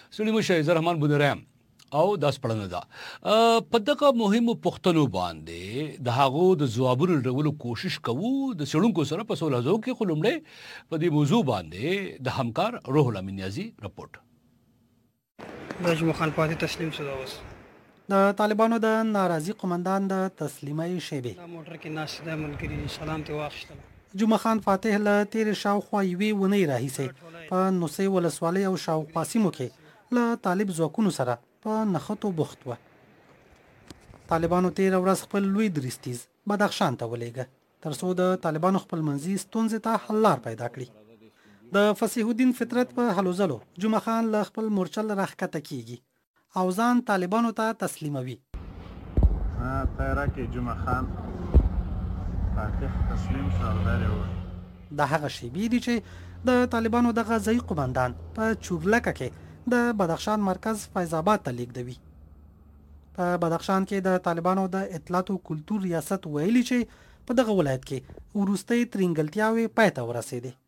سړي مشه عزت الرحمن بودرم او داس پړنه ده په دغه مهمو پښتنو باندې د هغو د ځوابونو ډولو کوشش کوو د سړونکو سره په سولازو کې خلمړې په دې موضوع باندې د همکار روح الله منیازي رپورت د جمعه خان پاتې تسلیم شو دا اوس د طالبانو د ناراضي قومندان د تسلیمۍ شیبې دا موټر کې ناست د ملګری سلام ته واخیستل. جمعه خان فاتح له تیرې شاوخوا یوې ونې راهیسې په نوسۍ ولسوالۍ او شاوخوا سیمو کې له طالب ځواکونو سره په نښتو بوخت و. طالبانو تیره ورځ خپل لوی درستیز بدخشان ته ولېږه تر څو د طالبانو خپلمنځي ستونزې ته حل لار پیدا کړي. د فصیح الدین فطرت په هلو ځلو جمعه خان له خپل مورچل راښکته کیږي او ځان طالبانو ته تسلیموي. طیاره کې جمعه خان فاتح تسلیم شو او دا د هغه شیبې دي چې د طالبانو دغه ځای قومندان په چورلکه کې د بدخشان مرکز فیض آباد ته لیږدوي. په بدخشان کې د طالبانو د اطلاعات او کلتور ریاست ویلي چې په دغه ولایت کې وروستۍ ترینګلتیاوې پای ته ورسېدې.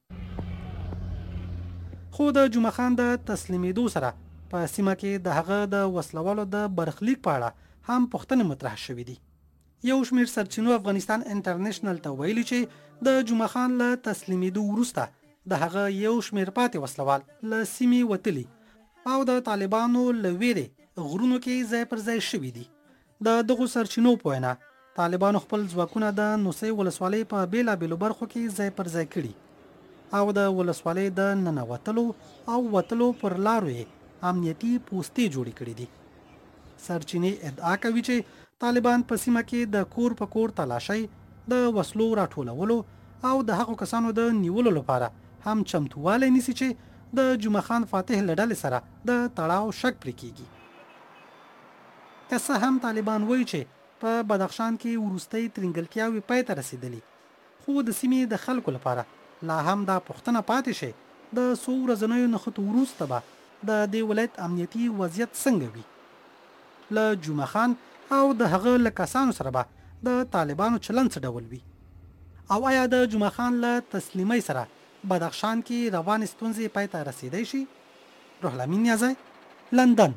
خو د جمعه خان د تسلیمېدو سره په سیمه کې د هغه د وسلوالو د برخلیک په اړه هم پوښتنې مطرح شوې دي. یو شمېر سرچینو افغانستان انټرنیشنل ته ویلي چې د جمعه خان له تسلیمېدو وروسته د هغه یو شمېر پاتې وسلوال له سیمې وتلي او د طالبانو له ویرې غرونو کې ځای پر ځای شوي دي. د دغو سرچینو په وینا طالبانو خپل ځواکونه د نوسۍ ولسوالۍ په بېلابېلو برخو کې ځای پر ځای کړي او د ولسوالۍ د ننوتلو او وتلو پر لارو یې امنیتي پوستې جوړې کړې دي. سرچینې ادعا کوي چې طالبان په سیمه کې د کور په کور تلاشۍ د وسلو راټولولو او د هغو کسانو د نیولو لپاره هم چمتووالی نیسي چې د جمعه خان فاتح له ډلې سره د تړاو شک پرې کیږي. که څه هم طالبان وایي چې په بدخشان کې وروستۍ ترینګلتیاوې پای ته رسېدلي خو د سیمې د خلکو لپاره لا هم دا پوښتنه پاتې شي د څو ورځنیو نښتو وروسته به د دې ولایت امنیتي وضعیت څنګه وي. له جمعه خان او د هغه له کسانو سره به د طالبانو چلند څه ډول وي او آیا د جمعه خان له تسلیمۍ سره بدخشان کې روانې ستونزې پای ته رسیدای شي؟ روح الله منیازي، لندن.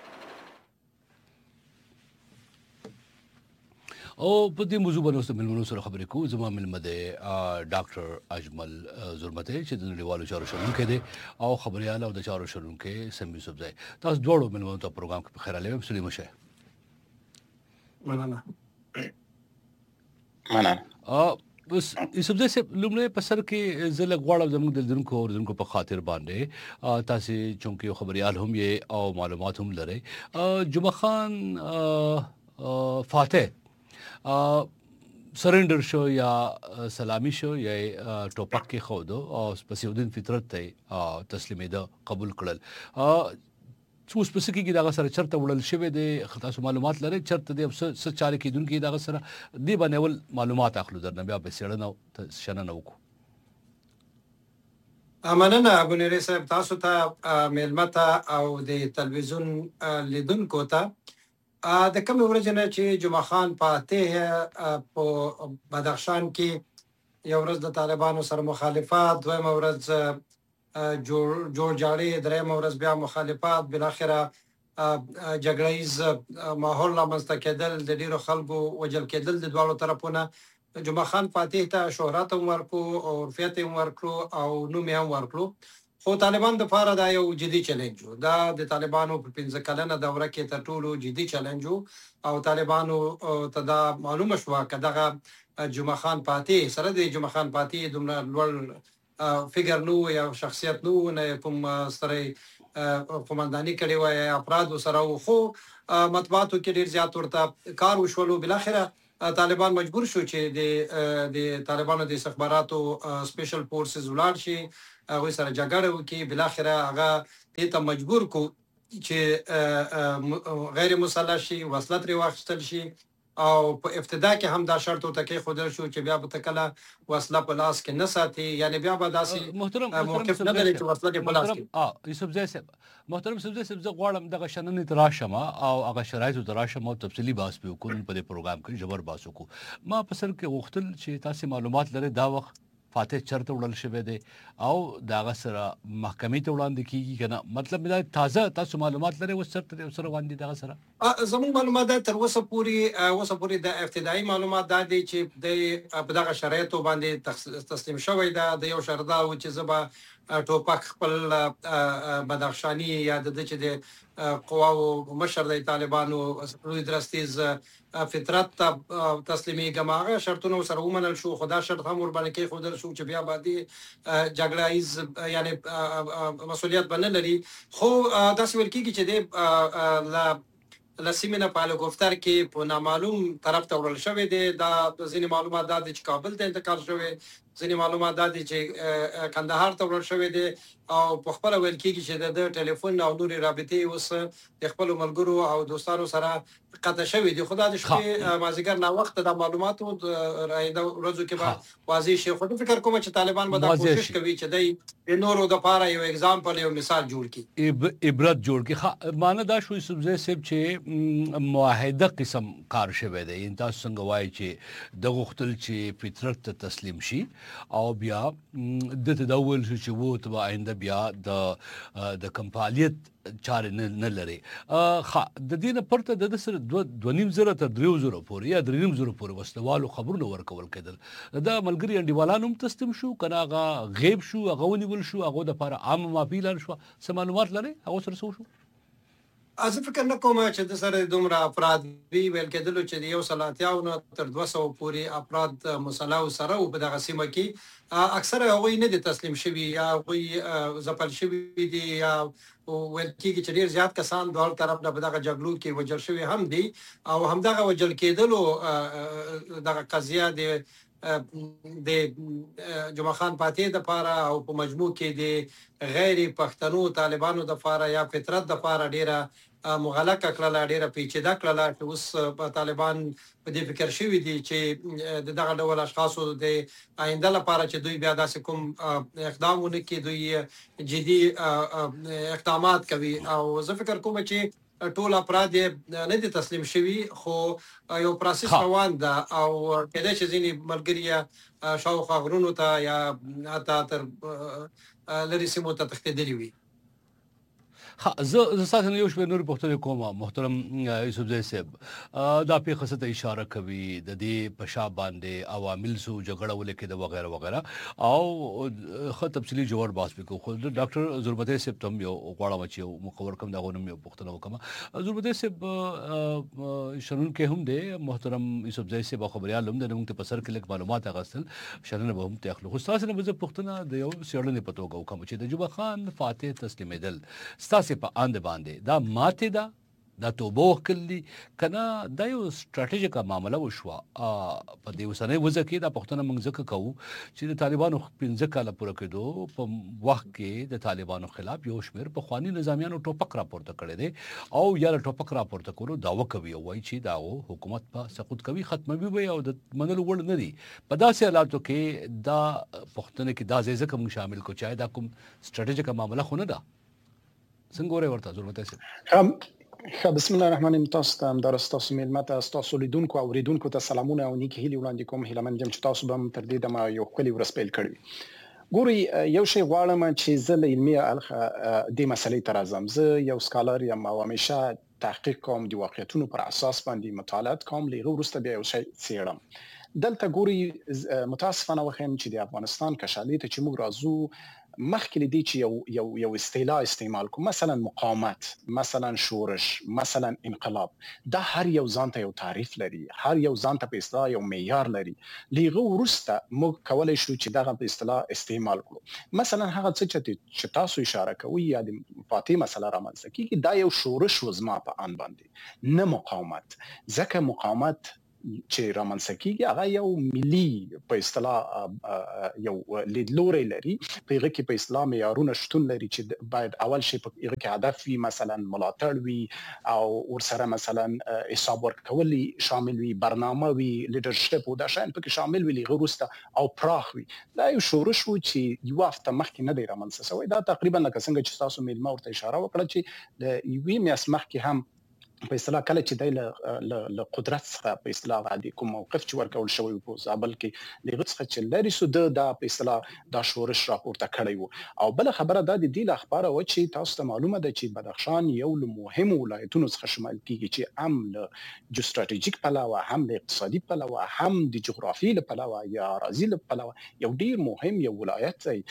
او په دې موضوع باندې اوس ملمنو سره خبرې کوو. زما ملمه دی ډاکټر اجمل زرمتی چې د نړیوالو چارو شنونکی دی او خبریال او د چارو شنونکی سم یوسفزی. تاسو دواړو ملمنو ته پروګرام کې په خیر راغلی. سلیم شه. مننه. بس یوسفزی صاحب لومړی په سر کې زه لږ غواړم زموږ د لیدونکو او اورېدونکو په خاطر باندې تاسې چونکې یو خبریال هم یې او معلومات هم لرئ. جمعه خان فاتح سرندر شو یا سلامی شو یا ټوپک کې خودو او فصیح الدین فطرت ته تسلیمېده قبول کړل. څو سپسیفیکي دغه سره چرته وړل شوی دی؟ تاسو معلومات لرئ چرته دی څه چارې کیدونکي دغه سره دی باندې ول معلومات اخلو درنه بیا په سیړنه شننه وکړو. مننه ابو نری صاحب، تاسو ته میلمته او د تلویزیون لیدونکو ته د کومې ورځې نه چې جمعه خان فاتح په بدخشان کې یو ورځ د طالبانو سره مخالفت، دویمه ورځ جوړجاړی، دریمه ورځ بیا مخالفت، بالاخره جګړهیز ماحول رامنځته کېدل، د ډیرو خلکو وژل کېدل د دواړو طرفونه جمعه خان فاتح ته شهرت هم ورکړو او عرفیت هم ورکړو او نوم هم ورکړو. خو طالبان د پاره دا یو جدي چیلنج و. دا د طالبانو په 15 کلنه دوره کې تر ټولو جدي چیلنج و او طالبانو ته دا معلومه شوه که دغه جمعه خان فاتح سره د جمعه خان فاتح دومره لوړ فګر نو یا شخصیت نو نه کوم سره قومنداني کړې وای افراد سره، خو مطبوعاتو کې ډیر زیات ورته کار وشولو. بالاخره طالبان مجبور شو چې د طالبانو د استخباراتو سپیشل فورسز ولاړ شي، هغه سره جګړه وکړي. بالاخره هغه دې ته مجبور کو چې غیر مسلح شي، وسله ترې واخیستل شي او په ابتدا کې هم دا شرط ورته کېښودل شو چې بیا به ته کله وسله په لاس کې نه ساتي، یعنی بیا به داسې موقف نه لري چې وسله دې په لاس کې. یوسفزی صاحب، محترم یوسفزی صاحب، زه غواړم دغه شننې ته راشم او هغه شرایطو ته راشم او تفصیلي بحث به وکړو په دې پروګرام کې، ژور بحث وکړو. ما په سر کې غوښتل چې تاسې معلومات لرئ دا وخت فاتح چرته وړل شوی دی او د هغه سره محکمې ته وړاندې کیږي که نه؟ مطلب دا تازه تاسو معلومات لرئ اوس چرته سره باندې دغه سره؟ زموږ معلومات دا تر اوسه پورې د ابتدایي معلومات دا دی چې د په دغه شرایطو باندې تسلیم شوی دا د یو شرط دا و چې زه به ټوپک خپل بدخشاني یا د چې د قواو مشر د طالبانو لوی درستیز فطرت ته تسلیمیږم. هغه شرطونه سره ومنل شو، خو دا شرط هم ورباندې کېښودل شو چې بیا باندې جګړه ایز یعنی مسؤلیت به نه لري. خو داسې ویل کېږي چې د لسیمینه په هلیکوپټر کې په نامعلوم طرف ته وړل شوی دی. دا ځینې معلومات دا دي چې کابل ته انتقال شوی، ځینې معلومات دا دي چې کندهار ته وړل شوی دی او په خپله ویل کېږي چې د ټلیفون او نورې رابطې اوس د خپلو ملګرو او دوستانو سره قطع شوي دي. خو دا د شپې مازدیګر ناوخته د معلوماتو رایده ورځو کې به واضح شي. خو فکر کوم چې طالبان به دا کوشش کوي چې دی د نورو دپاره یو اگزامپل، یو مثال جوړ کړي، عبرت جوړ کړي. معنی دا شو یوسفزی صاحب چې معاهده قسم کار شوی دی. تاسو څنګه وایي چې د غوښتل چې فطرت ته تسلیم شي او بیا دته دا وویل شو چې و ته به آینده بیا د کمپالیت چارې نه لري. د دې نه پرته د سره 2.5 تر 3 پورې یا 3.5 پورې وسلوالو خبرونه ورکول کېدل. دا ملګري انډیوالان هم تسلیم شو که نه هغه غیب شو، هغه ونیول شو، هغو دپاره عام معافي اعلان شوه؟ څه معلومات لرئ هغو سره څه وشو؟ زه فکر نه کوم چې د سره دومره افراد وی ویل کېدلو چې د 180 نه تر 200 پورې افراد مسلح سره او په دغه سیمه کې اکثره هغوی نه دي تسلیم شوي یا هغوی ځپل شوي دي یا ویل کېږي چې ډېر زیات کسان دواړو طرف نه په دغه جګړو کې وژل شوي هم دي او همدغه وژل کېدلو دغه قضیه د جمعه خان فاتح دپاره او په مجموع کې د غیر پښتنو طالبانو دپاره یا فطرت دپاره ډېره مغلقه کړله، ډېره پیچیده کړله چې اوس طالبان په دې فکر شوي دي چې د دغه ډول اشخاصو د آینده لپاره چې دوی بیا داسې کوم اقدام ونه کړي، دوی جدي اقدامات کوي. او زه فکر کوم چې ټول افراد نه دي تسلیم شوي، خو یو پروسس روان ده او کېدای شي ځینې ملګري شاوخوا غرونو ته یا حتی تر لرې سیمو ته تښتېدلي وي. زه ستاسو نه یو شمېر نورې پوښتنې کوم محترم یوسفزی صاحب. دا پیښه څه ته اشاره کوي؟ د دې په شا باندې عوامل څه جګړه ولیکېده وغیره وغیره او ښه تفصیلي جواب بحث وکړو. خو د ډاکټر ظلمتي صاحب ته هم یو غواړم چې یو مخور کوم د هغو نه هم یو پوښتنه وکړم. ظلمتي صاحب شنونکی هم دی، محترم یوسفزی صاحب او خبریال هم دی، موږ ته په سر کې لږ معلومات اخیستل، شننه به هم ته اخلو. خو ستاسو نه به زه پوښتنه د یو څېړنې په توګه وکړم چې د جمعه خان فاتح تسلیمېدل ستاسې په اند باندې دا ماتې ده، دا توبه وکړل دي که نه دا یو سټراټیژیکه معامله وشوه؟ په دې اوسنۍ وضع کې دا پوښتنه موږ ځکه کوو چې د طالبانو 15 کاله پوره کېدو په وخت کې د طالبانو خلاف یو شمېر پخواني نظامیانو ټوپک راپورته کړی دی او یا د ټوپک راپورته کولو دعوه کوي او وایي چې دا حکومت په سقوط کوي، ختموي به او د منلو وړ نه دي. په داسې حالاتو کې دا پوښتنه کې دا ځای ځکه موږ شامل کړو چې دا کوم سټراټیژیکه معامله خو نه ده. څنګه ګورئ ورته ظلمتي صاحب؟ بسم الله الرحمن الرحیم. تاسو ته همدارس تاسو میلمه ته ستاسو لیدونکو او اوریدونکو ته سلامونه او نیکې هیلې وړاندې کوم. هیله مند یم چې تاسو به هم تر دې دمه یو ښکلې ورځ پیل کړې. ګورئ یو شی غواړم چې زه له علمي اړخه دې مسلې ته راځم. زه یو سکالر یم او همیشه تحقیق کوم، د واقعیتونو پر اساس باندې مطالعات کوم، له هغه وروسته بیا یو شی څېړم. دلته ګورئ متاسفانه وښیم چې د افغانستان کشالې ته چې موږ راځو مخکې له دې چې یو اصطلاح استعمال کوو، مثلا مقاومت، مثلا شورش، مثلا انقلاب، دا هر یو ځان ته یو تعریف لري، هر یو ځان ته په اصطلاح یو معیار لري. له هغه وروسته موږ کولی شو چې دغه په اصطلاح استعمال کړو. مثلا هغه څه چې تاسو اشاره کوئ یا د فاتح مسله رامنځته کېږي، دا یو شورش و زما په اند باندې، نه مقاومت. ځکه مقاومت چې رامنځته کېږي هغه یو ملي په اصطلاح یو لیدلوری لري، په هغه کې په اصطلاح معیارونه شتون لري چې باید اول شی په هغه کې هدف وي، مثلا ملاتړ وي او ورسره مثلا حساب ورکول شامل وي، برنامه وي، لیډرشپ او دا شیان پکې شامل وي، هغه وروسته او پراخ وي. دا یو شورش و چې یو هفته مخکې نه دی رامنځته شوی. دا تقریبا لکه څنګه چې تاسو میلمه ورته اشاره وکړه چې د یوې میاشتې مخکې هم په اصطلاح کله چې د له قدرت څخه په اصطلاح د کوم موقف چې ورکول شوی په زابل کې دغه څخه چې لري سو د په اصطلاح د شورش راپورته کړی وو او بل خبره د دې اخبار او چې تاسو ته معلومه ده چې بدخشان یو له مهمو ولایتونو څخه شمال کیږي چې هم له جو ستراتیژیک پلوه هم له اقتصادي پلوه هم د جغرافي له پلوه یا اراضي له پلوه یو ډیر مهم یو ولایت دی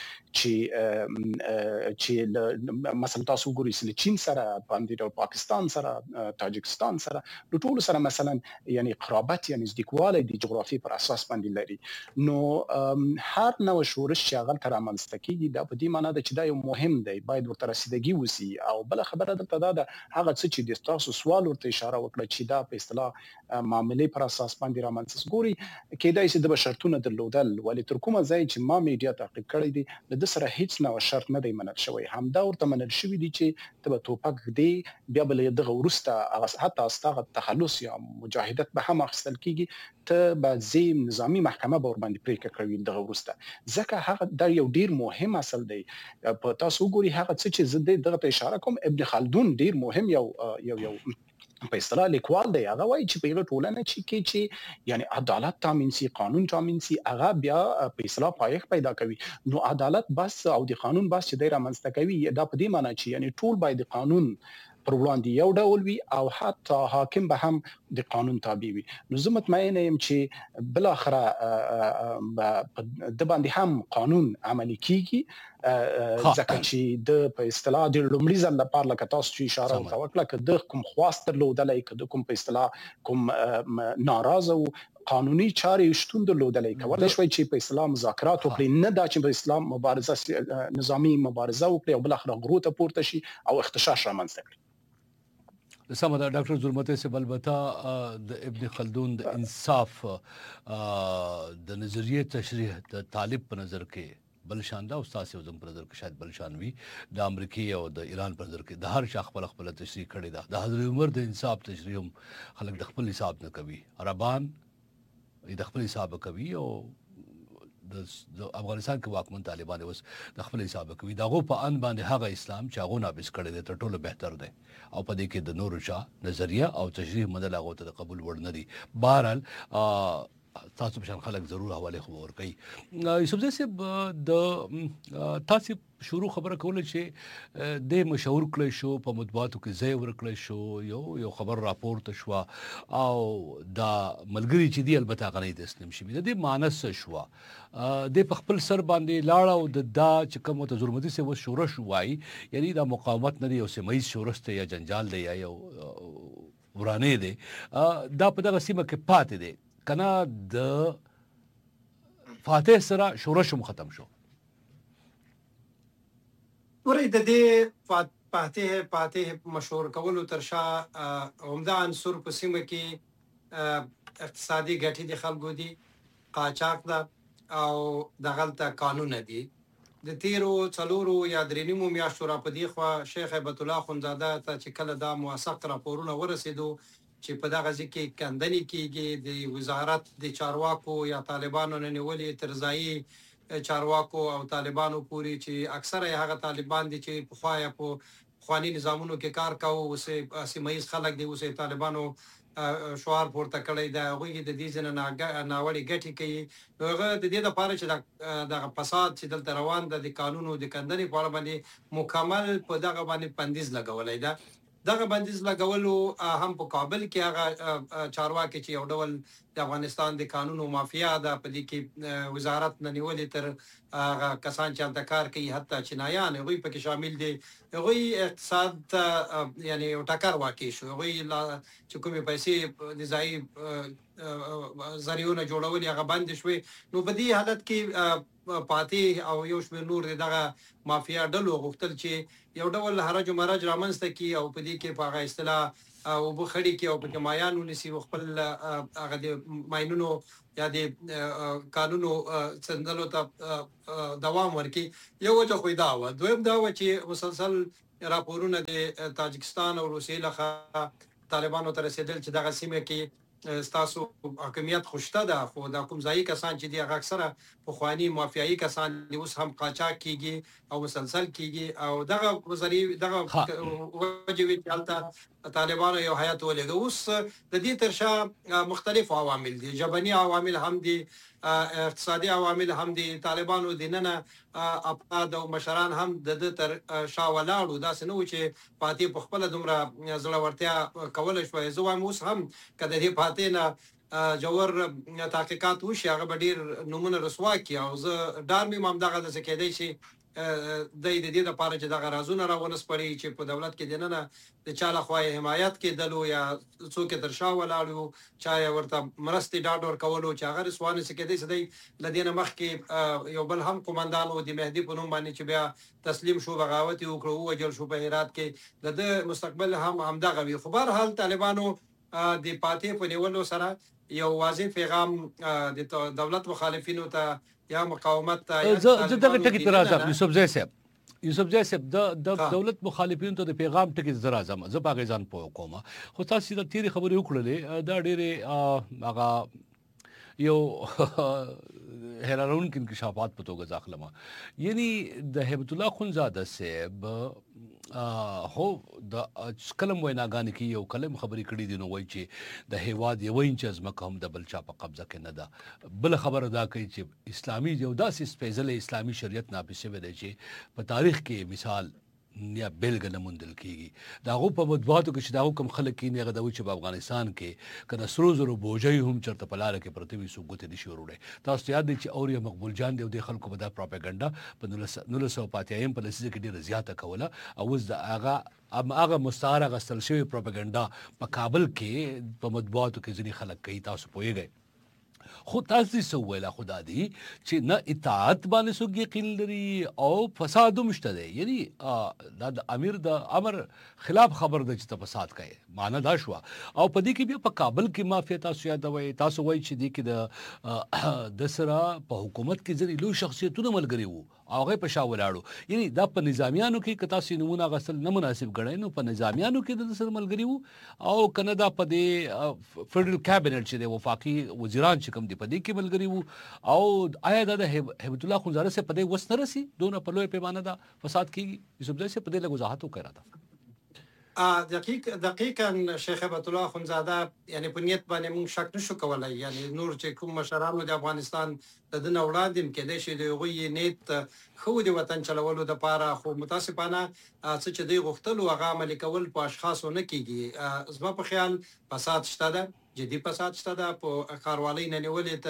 چې مثلا تاسو ګورئ چې چین سره باندې د پاکستان سره تاجکستان سره د ټول سره مثلا یعنی قرابت یعنی نزدېکوالی د جغرافي پر اساس باندې لري نو هر نوع شورش چې هغه تر رامنځته کیږي دا په دې معنی ده چې دا یو مهم دی باید ورته رسیدګي وسی او بل خبره دلته دا ده هغه څه چې د تاسو سوال ورته اشاره وکړه چې دا په اصطلاح معاملې پر اساس باندې رامنځته ګوري کېدای شي د شرطونه درلودل ولې تر کومه ځای چې ما میډیا تحقیق کړی دی د سره هیڅ نوع شرط نه دی منل شوی همدا ورته منل شوی دی چې ته توپک دی بیا بل دغه ورسته حتی استغه تخلص یا مجاهدت به هم اخستل کیږي ته به زم نظامی محکمه به ور باندې پریکړه کوي دغه ورسته ځکه هغه د یو ډیر مهم اصل دی په تاسو ګوري هغه څه چې زده دغه اشاره کوم ابن خلدون ډیر مهم یو په اصطلاح لیکوال دی هغه وایي چې په یوه ټولنه چې یعنی عدالت تامین سي قانون تامین سي هغه بیا په اصطلاح پایښت پیدا کوي نو عدالت بس او د قانون بس چې د رامنځته کوي دا په دې معنی چې یعنی ټول باید قانون پر وړاندې یو ډول وي او حتی حاکم به هم د قانون تابع وي نو زه مطمئن یم چې بل اخره د باندې هم قانون عملي کیږي ځکه چې د په اصطلاح د لومړي ځل لپاره لکه تاسو چې اشاره وکړه چې د کوم خواست درلودلای کده کوم په اصطلاح کوم ناراضه قانوني چارې شتون درلودلای کولای شوی چې په اسلام مذاکرات وکړي نه دا چې په اسلام مبارزه نظامی مبارزه وکړي او بل اخر غرو ته پورته شي او اختشاش رامنځته کړي سمه ده ډاکټر ظلمته صاحب البته د ابن خلدون د انصاف د نظریه تشریح د طالب په نظر کې بل شان دا استاد یو زم پر نظر کې شاید بل شان وي د امریکای او د ایران پر نظر کې د هر شخص خپل تشریح کړي دا د حضرت عمر د انصاف تشریح خلک د خپل حساب نه کوي عربان د خپل حساب کوي او د افغانستان کې واکمن طالبان اوس د خپل حساب کوي داغه په ان باندې هغه اسلام چې هغه نافذ کړي دی تر ټولو بهتر دی او په دې کې د نور شاه نظریه او تشریح مدل هغه ته قبول وړ نه دي بهرحال تاسو په خلک ضرور حواله خبر کوي یوسف صاحب د تاسو شروع خبره کوله چې د مشهور کړی شو په مطبوعاتو کې ځای ورکړی شو یو خبر راپورته شو او دا ملګری چې دی البته غنی تسلیم شي د دې مانس شو د خپل سر باندې لاړ او د دا چې کوم ته ضرورتي سه و شورش وای یعنی دا مقاومت نه دی او سیمایي شورش ته یا جنجال دی یا یو ورانه دی دا په دغه سیمه کې پاتې دی کنه د فاتح سره شورش ختم شو ورې د دې فاتح مشهور کولو ترشا عمده عنصر په سیمه کې اقتصادي ګټې د خلکو دي قاچاق ده او د غلطه قانون دي د تیرو څلورو یا درېنیمو میاشتو را په دې خوا شیخ هیبت الله خونزاده ته چې کله دا موثق راپورونه ورسېدو چې په دغه ځکه کې کندنې کېږي د وزارت د چارواکو یا طالبانو نه نیولې تر ځای چارواکو او طالبانو پوری چې اکثره هغه طالبان دي چې په خوایا په خواني نظامونو کې کار کاوه اوسه سیمایي خلک دي اوسه طالبانو شعار پورته کړی دا غوږی د دې جن ناوړي ګټي کوي هغه د دې لپاره چې د فساد چې دلته روان د قانونو د کندنې په اړه باندې مکمل په دغه باندې بندیز لګولای دا دغه بندیز لګولو هم په کابل کې هغه چارواکي چې یو ډول د افغانستان د قانونو مافیا ده په دې کې وزارت نه نیولې تر هغه کسان چې هلته کار کوي حتی چینایان هغوی پکې شامل دي هغوی اقتصاد یعنی یو ټکر واقع شو هغوی چې کومې پیسې د ځایي ذریعونه جوړولې هغه بند شوې نو په دې حالت کې پاتې او یو شمېر نور دغه مافیا ډلو غوښتل چې یو ډول هرج و مرج رامنځته کړي او په دې کې په هغه اصطلاح او بخړی کې او په مایان ونیسي خپل هغه د ماینونو یا د قانونو څندلو ته دوام ورکړي یو وجه خو دا و دویم دا و چې مسلسل راپورونه د تاجکستان او روسیې له طالبانو ته رسیدل چې دغه سیمه کې ستاسو حکومت خوشته ده خو د کوم ځای کسان چې دی هغه اکثره پخوانی مافیایي کسان دي اوس هم قاچاق کیږي او مسلسل کیږي او دغه وزري دغه وجوي چالتا طالبانو یو حیات ولګو اوس د دې ترشا مختلف عوامل دي جبني عوامل هم دي اقتصادي عوامل هم دي طالبانو دیننه افراد او مشران هم د تر شاولاړو دا سنو چې پاتې په خپل دومره زړورتیا کول شوې زو هم اوس هم کده دې پاتې نه جوور تحقیقات وشي هغه ډیر نمونه رسوا کی او زه ډار مې مام دغه د څه کېدای شي د دې لپاره چې دغه رازونه راونه سپړي چې په دولت کې دننه د چاله خوای حمایت کېدلو یا څوک تر شا ولاړو چا ورته مرستي ډاډ ور کولو چې هغه رسوانه سي کېدای سي لدینه مخ کې یو بل هم قومندان او د مهدی په نوم باندې چې بیا تسلیم شو بغاوت وکړو وجل شو په هرات کې د مستقبل هم دغه وی خو بهر حال طالبانو د پاتې په نیولو سره یو واضح پیغام د دولت مخالفینو ته یا مقاومت ته زه دغه ټکی تر راځم یوسف زئی صاحب د دولت مخالفینو ته د پیغام ټکی تر راځم زه په غیزان په کومه خو تاسو د تیری خبرې وکړلې دا ډېرې هغه یو حیرانونکي انکشافات په توګه ځاخلمه یعنی د هیبت الله خونزاده صاحب هو د کلم ویناګانې کې یو کلم خبرې کړې دي نو وایي چې د هیواد یو انچ ځمکه هم د بل چا په قبضه کې نه ده بل خبره دا کوي چې اسلامي یو داسې سپېڅلی اسلامي شریعت نافذ شوی دی چې په تاریخ کې مثال یا بیلګه نه موندل کېږي د هغو په مطبوعاتو کې چې د هغو کوم خلک کښېني هغه دا وایي چې په افغانستان کې که د سرو زرو بوجۍ هم چېرته په لاره کې پرته وي څوک ګوتې نشي وروړی تاسو ته یاد دی چې اور مقبول جان دی او دې خلکو به دا پراپیګنډا په 1985 په لسیزه کې ډېره زیاته کوله او اوس د هغه مستعار اخیستل شوې پراپیګنډا په کابل کې په مطبوعاتو کې ځینې خلک کوي تاسو پوهېږئ خو تاسو څه ویلا خدا دی چې نه اطاعت باندې څوک یقین لري او فساد هم شته دی یعنی دا د امیر د امر خلاف خبر ده چې ته فساد کوي معنا دا شو او په دې کې بیا په کابل کې مافیا تاسو یادوي تاسو وایي چې دې کې د سره په حکومت کې ځینې لوی شخصیتونه ملګري وو او هغه په شا ولاړو یعنی دا په نظامیانو کې که تاسو نمونه غسل نه مناسب ګڼئ نو په نظامیانو کې د سره ملګري وو او کنه دا په دې فیډرل کابینټ چې د وفاقي وزیران چې کوم دی په دې کې ملګري وو او آیا دا د هیبت الله خونزاده سے په دې وس نه رسي دونه په لوی پیمانه دا فساد کیږي یوسف زئی سے په دې له وضاحت وکړه تا دقیقاً شیخ هیبت الله خونزاده یعنی په نیت باندې موږ شک نشو کولای یعنی نور چې کوم مشرانو د افغانستان د دنیا وړاندې کې د شي د غوي نیت خو د وطن چلولو د پاره خو متاسفانه څه چې دی غوښتلو هغه عملي کول په اشخاصو نه کیږي زما په خیال فساد شته ده جدي فساد شته ده په کاروالۍ نه نیولې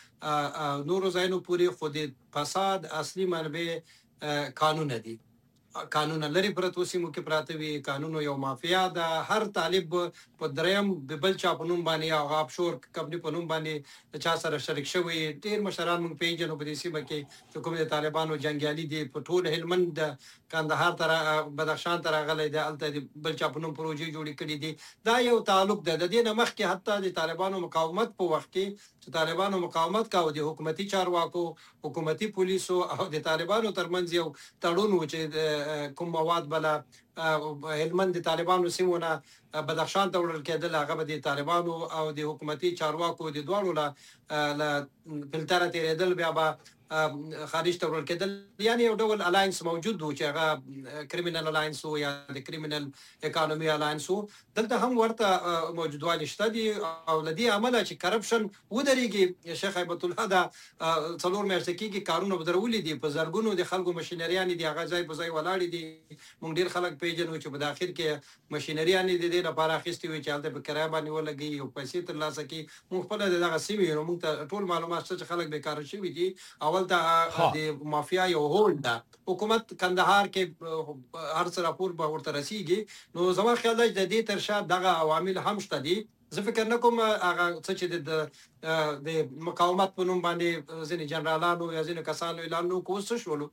تر نورو ځایونو پورې خو د فساد اصلي منبع قانون دي قانون لري پرته سیمو کې پراته وي قانون یو مافیا ده هر طالب په دریم د بل چا په نوم باندې او غابشور کمپنی په نوم باندې چا سره شریک شوی ډیر مشران مونږ پیژنو په دې سیمه کې چې کوم د طالبانو جنگیالي دي په ټول هلمند کندهار تر بدخشان تر غلې ده الته بل چا په نوم پروژې جوړې کړې دي دا یو تعلق ده د دې نمخ کې حتی د طالبانو مقاومت په وخت کې چې طالبانو مقاومت کاوه د حکومتي چارواکو حکومتي پولیسو او د طالبانو ترمنځ یو تړون و چې کوم مواد بلا هلمند د طالبانو سیمونه بدخشان ته وړل کېدل هغه به د طالبانو او د حکومتي چارواکو د دواړو له فلټر تیرېدل بیا به خارج ته وړل کېدل یعنی یو ډول الاینس موجود و چې هغه کریمینل الاینس یا د کریمینل اکانومي الاینس دلته هم ورته موجودوالی شته دي او لدی عمله چې کرپشن ودرېږي شیخ هیبت الله دا څلور میاشتې کېږي کارونه بدرولې دي په زرګونو د خلکو ماشینریانې دي هغه ځای په ځای ولاړې دي موږ ډېر خلک پیژنو چې په داخل کې ماشینریانې د دې لپاره اخیستې وي چې هلته په کرایه باندې ولګي او پیسې ترلاسه کړي موږ خپله د دغه سیمې نو موږ ته ټول معلومات شته چې خلک بېکاره شوي دي اول ته د مافیا یو هولډ ده حکومت کندهار کې هر څه راپور به ورته رسیږي نو زما خیال دی د دې تر شا دغه عوامل هم شته دي زه فکر نه کوم هغه څه چې د مقاومت په نوم باندې ځینې جنرالانو یا ځینې کسانو اعلان وکړ څه شولو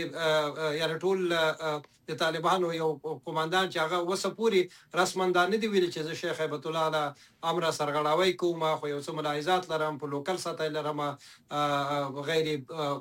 د یعنې ټول د طالبانو یو قوماندان چې هغه اوسه پورې رسما دا نه دي ویلي چې زه شیخ هیبت الله له امره سرغړاوی کوم خو یو څه ملاحظات لرم په لوکل سطح لرم غیر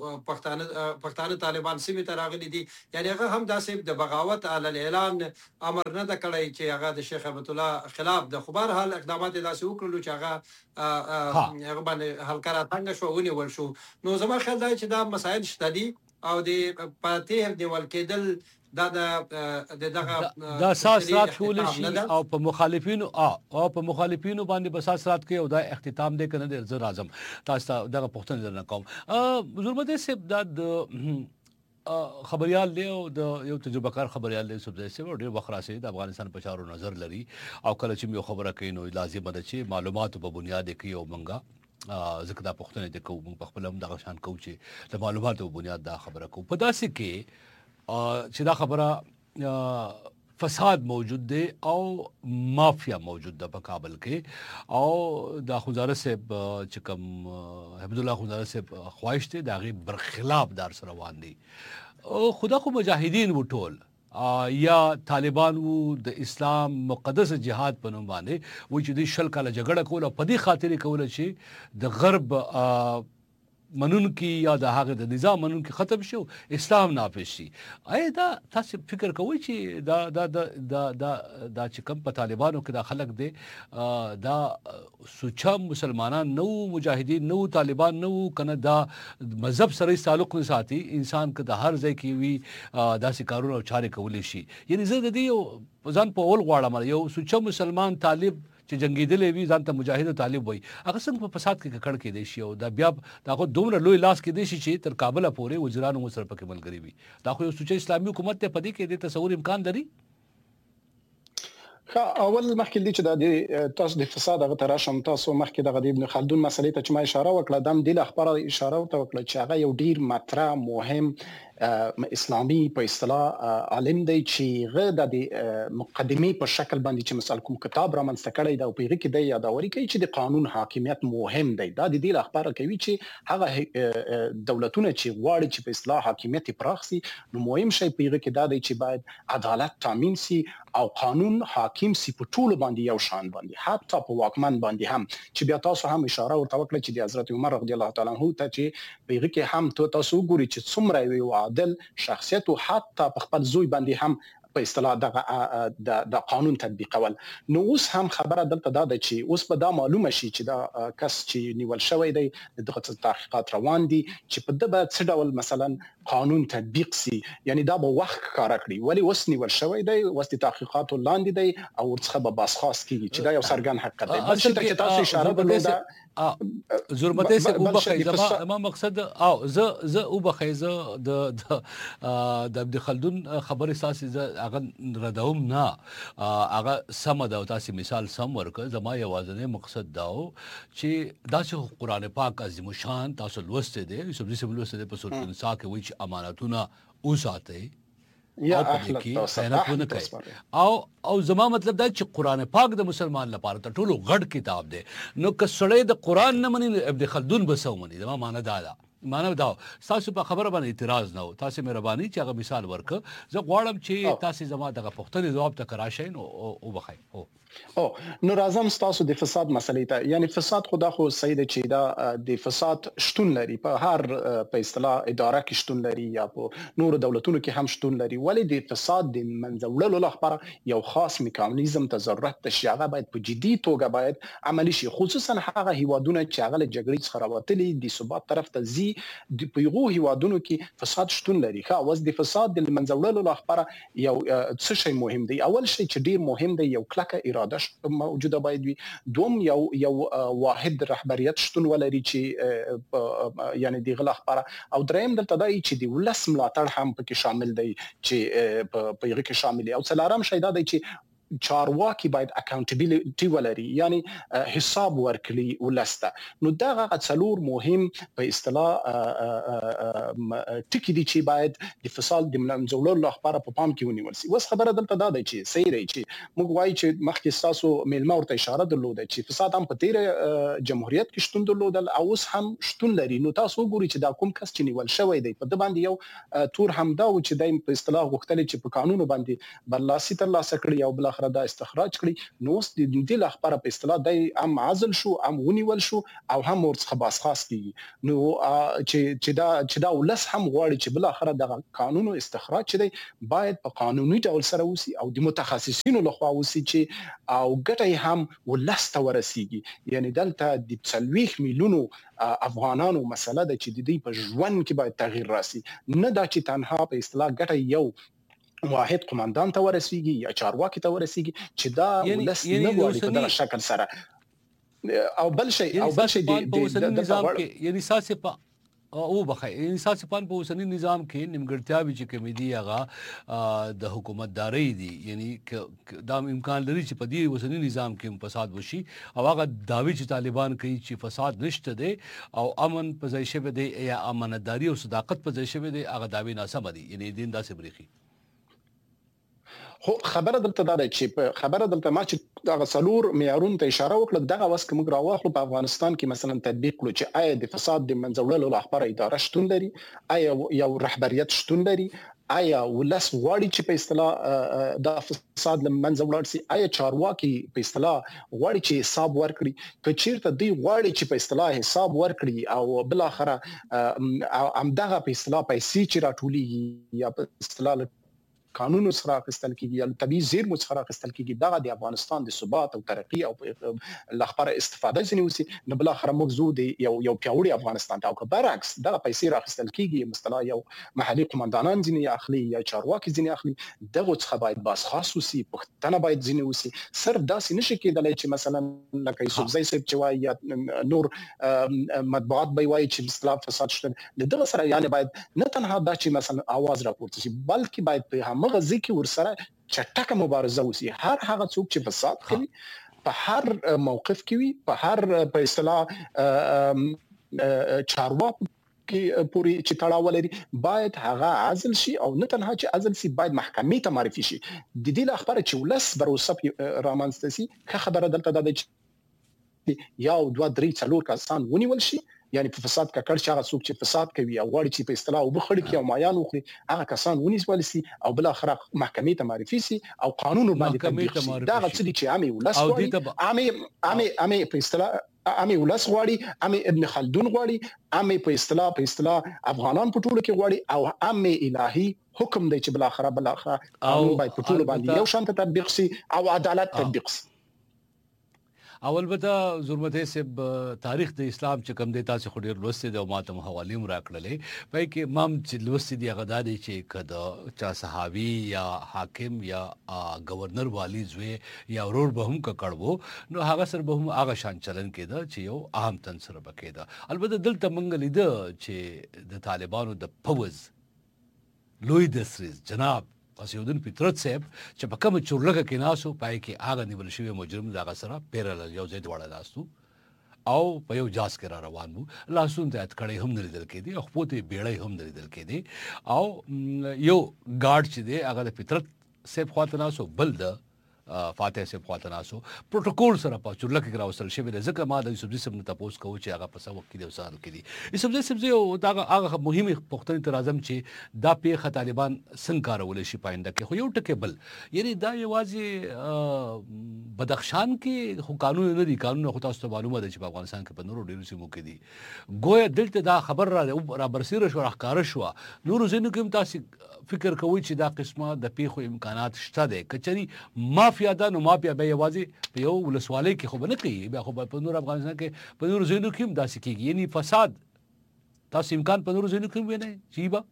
پښتانه طالبان سیمې ته راغلي دي یعنې هغه هم داسې د بغاوت علی الاعلان امر نه ده کړی چې هغه د شیخ هیبت الله خلاف د خو بهرحال اقدامات مقدمات داسې وکړلو چې هغه باندې حلقه راټنګه شو ونیول شو. نو زما خیال دا چې دا مسایل شته دي او د فاتح نیول کېدل دا دا ساسرات کول شي او په مخالفینو باندې بس ساسرات کې او دا اختتام دی کنه د زر اعظم تاسو دغه پښتنه نه کوم ضرورت سه دا خبريال دی او د یو تجربه کار خبريال دی سبزه سه ډیر وخراسي د افغانستان په چارو نظر لري او کله چې یو خبره کوي نو لازم ده چې معلومات په بنیاد کې یو منګه ځکه دا پښتنه د کوم په خپل هم د شان کوچي د معلوماتو په بنیاد دا خبره کو په داسې کې چې دا خبره فساد موجود دی او مافیا موجود ده په کابل کې او دا خوزاره صاحب چې کوم حفظ الله خوزاره صاحب خواهش دی دا غي برخلاف دار سره روان دي خدا خو مجاهدین وټول یا طالبان وو د اسلام مقدس جهاد په نوم باندې و چې د شل کاله جګړه کوله په دې خاطر کوله چې د غرب منون کی یا د هغه د نظام منون کی ختم شو اسلام نافذ شي دا تاسو فکر کوئ چې دا چې کوم په طالبانو کې د خلک دی دا سوچا مسلمانان نو مجاهدین نو طالبان نو کنه دا مذهب سره تعلق نه ساتي انسان که د هر ځای کې وي داسې کارونه او چارې کولی شي یعنی زه د دې ځان په اول غواړم یو سوچا مسلمان طالب چې جنگیدلې وي ځان ته مجاهد او طالب وي هغه څنګه په فساد کې ککړ کې دي شي او دا بیا دا خو دومره لوی لاس کې دي چې تر کابل پورې وزیرانو سره پکې ملګری وي دا خو یو سوچ اسلامي حکومت ته پدې کې د تصور امکان لري. اول مخکې دي چې د تاسو د فساد هغه تراشم تاسو مخکې د ابن خلدون مسلې ته چې ما اشاره وکړه دم د خبره اشاره وکړه چې هغه یو ډیر مطرح مهم اسلامي په اصطلاح عالم دی چې غدا د مقدمه په شکل باندې چې مثال کوم کتاب را منځته کړی دا په هغه کې د یادوري کوي چې د قانون حاکمیت مهم دی دا د دې خبره کوي چې هغه دولتونه چې غواړي چې په اصطلاح حاکمیت پراخ سي نو مهم شی په هغه کې دا دی چې باید عدالت تامین سي او قانون حاکم سي په ټول باندې یو شان باندې حتی په واکمن باندې هم چې بیا تاسو هم اشاره ورته وکړه چې د حضرت عمر رضی الله تعالی عنہ ته چې په هغه کې هم تاسو ګوري چې څومره وي عادل شخصیت او حتی په خپل زوی باندې هم په اصطلاح د قانون تطبیقول نو اوس هم خبره دلته دا ده چې اوس به دا معلومه شي چې دا کس چې نیول شوی دی دغه تحقیقات روان دي چې په دغه څه ډول مثلا قانون تطبیق سي یعنی دا به وخت کار کوي ولی اوس نیول شوی دی اوس د تحقیقات لاندې دی او ورڅخه به باسخاص کیږي چې دا یو سرګن حقیقت دی بل شي ته تاسو اشاره درلوده ضرورت سه وبخې ما مقصد او ز وبخې د ابن خلدون خبر اساسي هغه ردوم نه هغه سم دا تاسو مثال سم ورکه زما یوازنه مقصد داو چې داسې قران پاک عظیم شان تاسو لوسته دي سبزي سم لوسته دي په سورۃ النساء کې وایي چې امانتونه اوساته یا اخلاق او زما مطلب دا چې قران پاک د مسلمان لپاره ته ټولو غړ کتاب دی نو که سړی د قران نه مني ابن خلدون بسو مني زما معنی دا تاسو په خبره باندې اعتراض نه و تاسو مهرباني چې هغه مثال ورک زه غواړم چې تاسو زما دغه پښتني جواب ته کراشئ نو او بخای او نو راځم تاسو د فساد مسلې ته یعنی فساد خدا خو صحیح دی چې دا د فساد شتون لري په هر په اصطلاح اداره کې شتون لري یا په نور دولتونو کې هم شتون لري ولی د فساد د منځوړلو لپاره یو خاص میکانیزم ته ضرورت ته شغه باید په جدي توګه باید عملی شي خصوصا هغه هیوادونه چې هغه جګړې څخه راوتلي د ثبات طرف ته زی د پیغو هیوادونو کې فساد شتون لري خو اوس د فساد د منځوړلو لپاره یو څه شی مهم دی اول شی چې ډیر مهم دی یو کلکه اراده موجوده باید وي دوم یو واحد رهبریت شتون ولري چې یعنی د غلا خبره او دریم دلته دا چې د ولس ملاتړ هم پکې شامل دی چې په یغه کې شامل او څلورم شی دا دی چې چارواکي باید اکاونټیبিলিټي ولري یعنی حساب ورکړي ولسته نو دا غا څلور مهم په اصطلاح ټکی دي چې باید د فساد د منځوړلو لپاره په پام کې ونیول شي وس خبره دلته دا دی چې صحیح دی چې موږ وایي چې مخکې تاسو میلمه ورته اشاره درلوده چې فساد هم په تیر جمهوریت کې شتون درلودل او اوس هم شتون لري نو تاسو ګوري چې دا کوم کس چې نیول شوی دی په د باندې یو تور همدا و چې د په اصطلاح غوښتل چې په قانون باندې برلاسي تر لاسه کړی او بل اخره دا استخراج کړي نو اوس د دې لپاره په اصطلاح د ام عزل شو ام ونیول شو او هم ورڅخه باسخاص کیږي نو چې دا ولس هم غواړي چې بل اخره د قانونو استخراج چي باید په قانوني ډول سره وسی او د متخصصینو لخوا وسی چې او ګټه هم ولس ته ورسیږي یعنی دلته د 40 میلیونو افغانانو مسله ده چې د دې په ژوند کې باید تغییر راسي نه دا چې تنها په اصطلاح ګټه یو واحد قوماندان ته ورسیږي یا چارواکي ته ورسیږي چې دا ولس نه غواړي په دغه شکل سره او بل شي د نظام کې یعنی ساسي په او بخای انسان سپان په اوسنی نظام کې نیمګړتیاوي چې کمیدي هغه د حکومتداري دي یعنی دا امکان لري چې په دې اوسنی نظام کې فساد وشي او هغه داوی چې طالبان کوي چې فساد نشته دي او امن په ځای شوی دی یا امانتداري او صداقت په ځای شوی دی هغه داوی ناسم دي یعنی دین داسې بریخي خو خبره دلته دا چې خبره دلته ما چې دا غسلور معیارون ته اشاره وکړه دغه واس کوم راوخلو په افغانستان کې مثلا تطبیق کړو چې آیا د فساد د منځوړلو لپاره اداره شتون لري آیا یو رهبریت شتون لري آیا ولس غواړي چې په اصطلاح د فساد لمنځه ولاړ شي آیا چارواکي په اصطلاح غواړي چې حساب ورکړي که چیرته دی غواړي چې په اصطلاح حساب ورکړي او بل اخره همدغه په اصطلاح پیسې چې راټولي یا په اصطلاح قانون سره اخیستل کیږي یا طبيعي زیرمو سره اخیستل کیږي دا د افغانستان د ثبات او ترقی او لخبره استفاده ځنی وسی نه بل اخر موضوع دی یو پیاوړي افغانستان ته او برعکس دا پیسې راخیستل کیږي مثلا یو محلي قومندانان ځنی اخلي یا چارواکي ځنی اخلي دغه څخه باید باس خاص وسی پښتنه باید ځنی وسی صرف داسې نشي کېدلی چې مثلا لکه یوسفزی صاحب چې وایي یا نور مطبوعات به وایي چې اصلاح فساد شته دغه سره یعنی باید نه تنها دا چې مثلا आवाज راپورته شي بلکې باید په مغزي کې ورسره چټکه مبارزه وسی هر هغه څوک چې فساد کوي په هر موقف کې وي په هر په اصطلاح چارواکي کې پوری چې تړاو لري باید هغه عزل شي او نه تنها چې عزل شي باید محکمې ته معرفي شي د دې لپاره چې ولس بروسه رامنځته شي خبره دلته د یو 2 3 4 کسان ونیول شي یعنی په فساد کې کړ چې هغه څوک چې فساد کوي او غواړي چې په اصطلاح وبخړي کې او مایان وخوري هغه کسان ونیول شي او بل اخر محکمې ته معرفي شي او قانون باندې تطبیق شي دا څه دي چې عامي ولس غواړي عامي په اصطلاح عامي ولس غواړي عامي ابن خلدون غواړي عامي په اصطلاح افغانان په ټولو کې غواړي او عامي الهي حکم دی چې بل اخر قانون باید په ټولو باندې یو شان تطبیق شي او عدالت تطبیق شي اول بتا زرمته سب تاریخ د اسلام چې کم دیتا سے خډیر لوستي د ماتم حوالې مراکړلې پای کې امام چې لوستي دی غدادي چې کده چا صحابي یا حاکم یا گورنر والی زوی یا ورور به هم کړو نو هغه سر به هم هغه شان چلن کېده چې یو عام تن سره بکېده البته دلته منګل دي چې د طالبانو د فوز لوی دسریز جناب اسیودن فطرت صاحب چې په کوم چورلګه کې ناسو پای کې هغه نیول شوی مجرم دغه سره پیرل یو ځای دواړه لاستو او په یو جاس کې را روان وو لاسون ته اتکړې هم نه لیدل کېدی او پوتې بیړې هم نه لیدل کېدی او یو ګارد چې دی هغه د فطرت صاحب خواته ناسو بل د فاتح صاحب خواته ناسو پروتوکول سره په چورلګه کې راوصل شوی د ځکه ما د یوسفزي صاحب نه تاسو کوم چې هغه په څه وخت کې د وسال کړي یوسفزي صاحب او دا هغه مهمه پښتني تر اعظم چې دا پیخه طالبان څنګه کارول شي پاینده کې خو یو ټکی بل یعنی دا یوازې بدخشان کې خو قانون نه دی قانون خو تاسو ته معلومه ده چې په افغانستان کې په نورو ډیرو سیمو کې دي ګویا دلته دا خبر را برسیره شو راخکاره شو نورو زینو کې تاسو فکر کوي چې دا قسمه د پیخو امکانات شته ده کچري مافیا ده نو مافیا به یوازې په یو ولسوالۍ کې خو نه کوي بیا خو په نور افغانستان کې په نور زینو کې هم داسې کیږي یعنی فساد تاسو امکان په نور زینو کې وینئ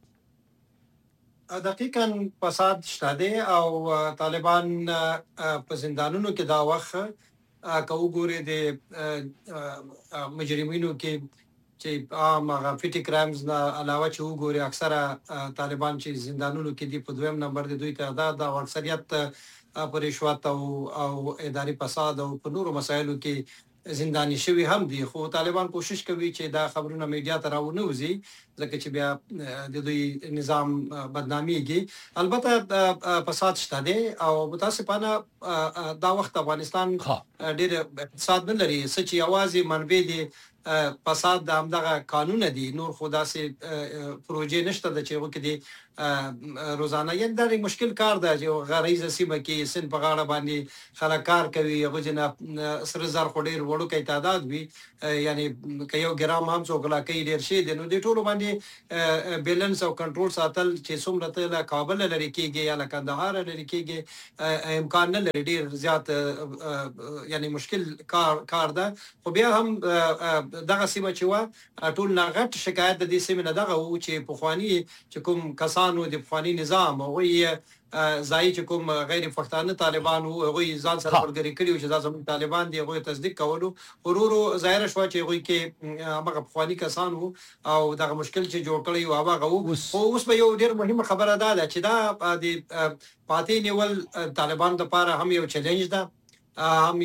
چیبا دقیقاً فساد شته ده او طالبان په زندانونو کې دا وخت کو ګوري د مجرمینو کې چې عام غافټي کرایمز نه علاوه چې وګوري اکثره طالبان چې زندانونو کې دي په دویم نمبر د دوی تعداد او اکثریت پر رشوت او اداري فساد او په نورو مسایلو کې زنداني شوی هم دي خو طالبان کوشش کوي چې دا خبرونه میډیا ته راونه وځي ځکه چې بیا د دوی نظام بدناميږي البته فساد شته دي او متاسفانه دا وخت افغانستان ډېر اقتصاد نه لري چې اوازې منبع دي فساد د همدغه قانون دي نور خدا سي پروژې نشته د چې وکړي روزانه یې د مشکل کار دی چې غریزه سیمه کې سن په غاړه باندې خلک کار کوي هغه جنا سره زر خډیر وړو کې تعداد وي یعنی که یو ګرام هم څو غلا کوي ډیر شي د نو د ټولو باندې بیلانس او کنټرول ساتل چې څومره ته کابل لري کېږي یا کندهار لري کېږي امکان نه لري ډیر زیات یعنی مشکل کار ده خو بیا هم دغه سیمه چې وا ټول نغټ شکایت د دې سیمه نه دغه و چې په خواني چې کوم کسانو د فانی نظام او زای چې کوم غیر پښتانه طالبان وو هغه ځان سره ورګری کړیو چې دا زموږ طالبان دی هغه تصدیق کولو ورورو ظاهر شو چې هغه کې هغه فانی کسان وو او دا مشکل چې جوړ کړی او هغه وو اوس به یو ډیر مهمه خبره ده چې دا د پاتې نیول طالبان د لپاره هم یو چیلنج ده هم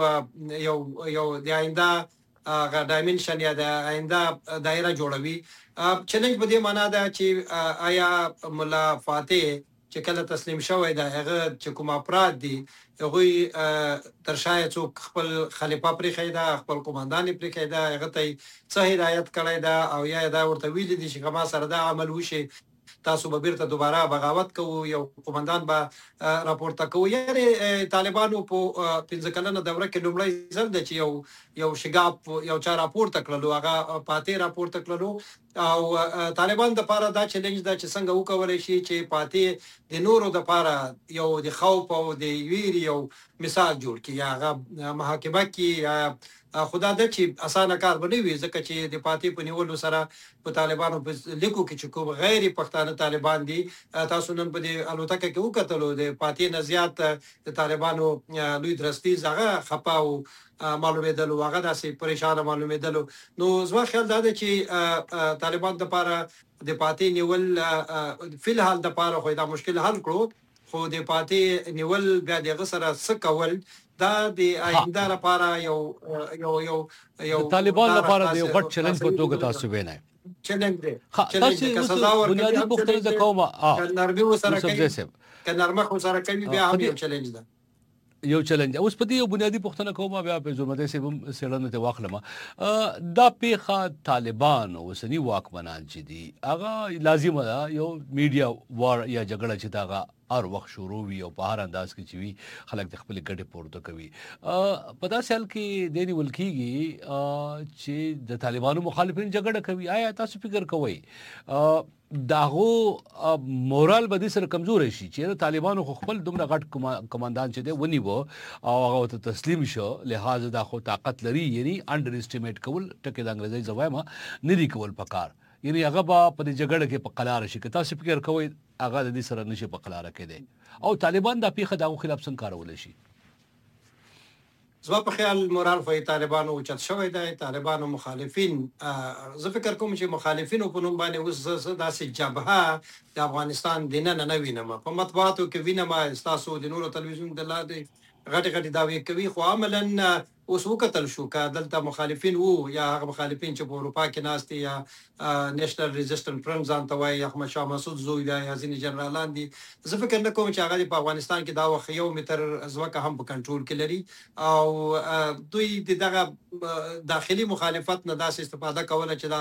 یو د آینده ډایمنشن یا د آینده دایره جوړوي چیلنج په دې معنا ده چې آیا مولا فاتح چې کله تسلیم شوی دا هغه چې کوم افراد دي هغه تر شاید څوک خپل خلیفہ پرې خیدا خپل قومندان پرې خیدا هغه ته څه هدایت کړی دا او یا دا ورته ویل دي چې کما سره دا عمل وشي تاسو به بیرته دوباره بغاوت کوو یو قومندان به راپورته کوو یعنی طالبانو په 15 کلنه دوره کې لومړی ځل د چې یو شګاپ یو چا راپورته کړلو هغه پاتې راپورته کړلو او طالبان د لپاره دا چیلنج دا چې څنګه وکولای شي چې پاتې د نورو د لپاره یو د خوف او د ویری یو مثال جوړ کړي یا هغه محاکمه کې خدا د چې اسانه کار بنوي ځکه چې د پاتې په نیولو سره په طالبانو په لیکو کې چې کوم غیر پښتانه طالبان دي تاسو نن په دې الوتکه کې وکتلو د پاتې نه زیات د طالبانو لوی درستی زغه خپاو معلومېدلو هغه داسې پریشان معلومېدلو نو زما خیال دا دی چې طالبان د لپاره د پاتې نیول فلحال د لپاره خو دا مشکل حل کړو خو د پاتې نیول بیا دغه سره څه کول دا د آینده لپاره یو طالبان لپاره د یو غټ چیلنج په توګه تاسو وینئ چیلنج دی تاسو بنیادی پوښتنه د کومه نرمي وسره کوي کنارمه خو سره کوي بیا هم یو چیلنج ده یو چیلنج اوس په دې یو بنیادی پوښتنه کومه بیا په زموږ سه هم سړنه ته واخلم دا پیخه طالبان اوسنی واکمنان چې دي هغه لازمه ده یو میډیا وار یا جګړه چې دا هر وخت شروع وي او په هر انداز کې چې وي خلک د خپل ګټې پورته کوي په داسې حال کې د نیول کېږي چې د طالبانو مخالفین جګړه کوي آیا تاسو فکر کوئ داغو مورال به دې سره کمزور شي چې طالبانو خپل دومره غټ کمانډان چې دی ونیو او هغه ته تسلیم شو لہذا دا خو طاقت لري یعنی انډر اسټیمیټ کول ټکه د انګریزي زوایمه ندي کول پکار یعنی هغه په دې جګړه کې په قلار شي که تاسو فکر کوئ هغه د دې سره نشي په قلار کې دی او طالبان د پیخه دغه خلاف څنګه کارول شي زما په خیال مورال خو طالبانو اوچت شوی دی طالبانو مخالفین زه فکر کوم چې مخالفینو په نوم باندې اوس داسې جبهه د افغانستان د نن نه وینم په مطبوعاتو کې وینم تاسو د نورو تلویزیون د لاندې غټي دعوی کوي خو عملاً اوس وکتل شو که دلته مخالفین وو یا هغه مخالفین چې په اروپا کې ناست یا نېشنل ریزिस्टنس فرنټ ځان ته وایي احمد شاه مسعود زوی دی یا ځینې جنرالان دي زه فکر نه کوم چې هغه په افغانستان کې دا وخت یو متر ځمکه هم په کنټرول کې لري او دوی دغه داخلي مخالفت نه داسې استفاده کوله چې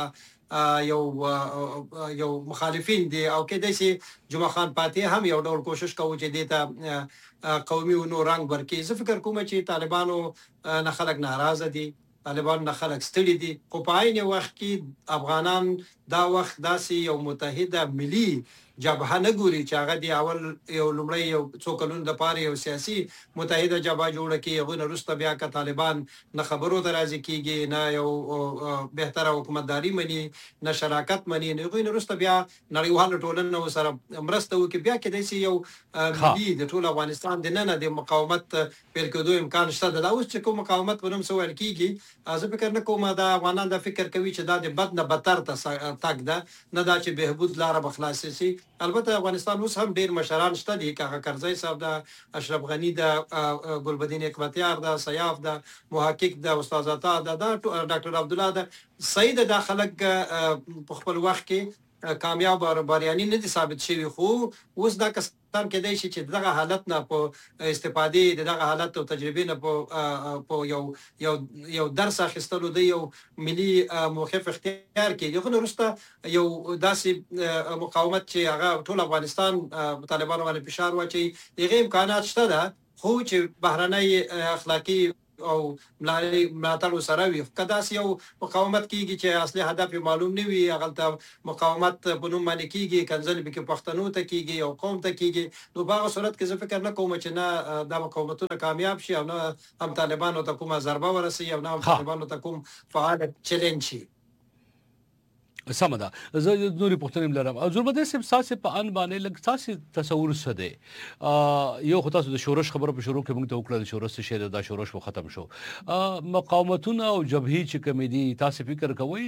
دا یو مخالفین دي او کې داسې جمعه خان پاتې هم یو ډول کوشش کوي چې دیتا قومي او نو رنگ ورکړي زه فکر کوم چې طالبانو نه خلک ناراضه دي طالبان نه خلک ستړي دي خو په عین وخت کې افغانان دا وخت داسې یو متحده ملي جبهه نه ګوري چې هغه دی اول یو لومړی یو څو کلونو د پاره یو سیاسي متحده جبهه جوړه کړي هغه نه وروسته بیا که طالبان نه خبرو ته راځي کېږي نه یو بهتره حکومتداري مني نه شراکت مني نه هغه نه وروسته بیا نړیواله ټولنه سره مرسته وکړي بیا کې داسې یو ملي د ټول افغانستان د نن د مقاومت پیل کېدو امکان شته دا اوس چې کوم مقاومت ونوم سو ول کېږي زه فکر نه کوم دا افغانان دا فکر کوي چې دا د بد نه بدتر ته تک ده نه دا چې بهبود لاره بخلاص شي البته افغانستان اوس هم ډیر مشران شته دي کاغه کرزی صاحب د اشرف غنی د ګلبدین حکمتیار د سیاف د محقق د استاد عطا د ډاکټر عبد الله د سید د خلک په خپل وخت کې کامیاب او بریالي نه دي ثابت شوي خو اوس دا کسان کېدای شي چې دغه حالت نه په استفادې دغه حالت او تجربې نه په یو درس اخیستلو د یو ملي موقف اختیار کړي خو وروسته یو داسې مقاومت چې هغه ټول افغانستان طالبانو باندې فشار واچي دغه امکانات شته ده خو چې بهرنۍ اخلاقي او ملاتړ سره وي کدا یو مقاومت کیږي چې اصلي هدف معلوم نه وي هغه ته مقاومت په نوم باندې کیږي کنځل به کې پښتنو ته کیږي او قوم ته کیږي نو په هغه صورت کې زه فکر نه کوم چې نه د مقاومتونو کامیاب شي او نه هم طالبانو ته کومه ضربه ورسي او نه هم طالبانو ته کوم فعال چیلنج شي سمه ده زه نورې پوښتنې لرم او ضرورت صاحب تاسو په ان باندې لږ تاسو تصور څه دی یو خو تاسو د شورش خبره په شروع کې موږ ته وکړه د شورش څه دا شورش ختم شو مقاومتونه او جبهې چې کوم دي تاسو فکر کوئ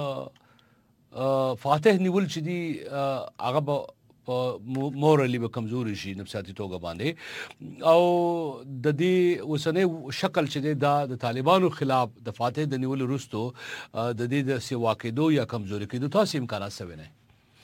د فاتح نیول چې دي هغه مورالي به کمزوري شي نفسیاتي توګه باندې او د دې اوسنۍ شکل چې دا د طالبانو خلاف د فاتح د نیول وروسته د دې د سیوا کېدو یا کمزوري کېدو تاسو امکانات څه وینئ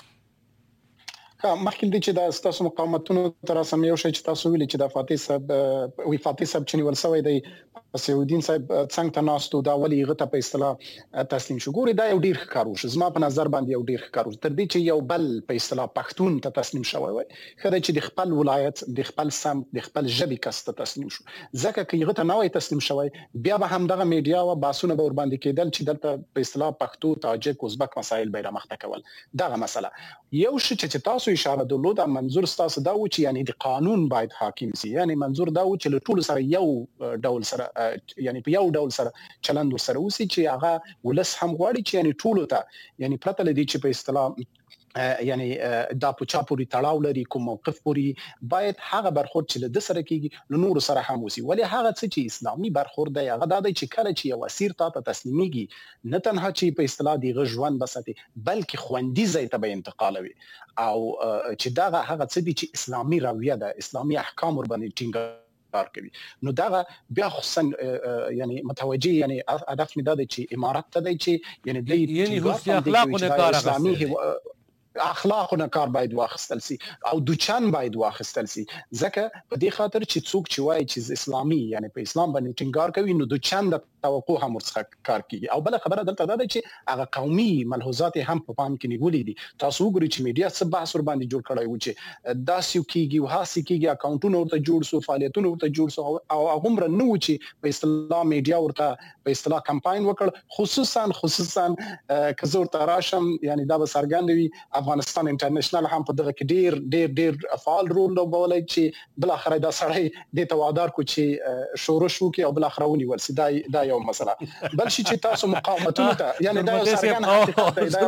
مخکې دې چې دا تاسو مقاومتونو تر سم یو شي چې تاسو ویلي چې د فاتح صاحب وی فاتح صاحب چې نیول شوی دی سعودین صاحب څنګه تناستو دا ولی غته په اصطلاح تسلیم شو ګوري دا یو ډیر ښکارو شو زما په نظر باندې یو ډیر ښکارو تر دې چې یو بل په اصطلاح پښتون ته تسلیم شوی وي خره چې د خپل ولایت د خپل سم د خپل ژبې کس ته تسلیم شو ځکه چې غته نوې تسلیم شوی بیا به هم دغه میډیا او باسونه به ور باندې کېدل چې دلته په اصطلاح پښتو تاجک ازبک مسایل به رامخته کول دغه مسله یو شی چې تاسو اشاره درلوده منظور تاسو دا و چې یعنی د قانون باید حاکم سي یعنی منظور دا و چې ټول سره یو ډول سره یعنی په یو ډول سره چلند سره وسی چې هغه ولس هم غواړي چې یعنی ټول ته یعنی پرته لدی چې په اصطلاح یعنی دا په چا پوری تړاو لري کوم موقف پوری باید هغه برخورد چې د سره کیږي نو نور سره هم وسی ولی هغه څه چې اسلامي برخورد دی هغه د چې کله چې یو اسیر ته تسلیمیږي نه تنها چې په اصطلاح دی غژوند بساتي بلکې خوندي ځای ته به انتقالوي او چې دا هغه څه دي چې اسلامي رویه ده اسلامي احکام ور باندې ټینګ کار کوي نو دا بیا خصوصا یعنی متوجي یعنی هدف مې دا دی چې امارات ته دی چې یعنی د یعنی اخلاقونه کار اخلي اخلاقونه کار باید واخستل سي او دوچان باید واخستل سي ځکه په دې خاطر چې څوک چې وایي چې اسلامي یعنی په اسلام باندې ټینګار کوي نو دوچان د توقع هم ورڅخه کار کوي او بل خبره دلته دا ده چې هغه قومي ملحوظات هم په پام کې نیولې دي تاسو وګورئ چې میډیا څه بحث ور باندې جوړ کړی و چې داسې کیږي او هاسي کیږي اکاونټونه ورته جوړ سو فعالیتونه ورته جوړ سو او هغه نو چې په اصطلاح میډیا ورته په اصطلاح کمپاین وکړ خصوصا کزور تراشم یعنی دا به سرګندوي افغانستان انټرنیشنل هم په دغه کې ډیر فعال رول لوبولای چې بل اخر دا سړی د توادار کو چې شورش وکي او بل اخر ونیول سي دا یو مسله بل شي چې تاسو مقاومتونه ته یعنی دا سرګن حقیقت دی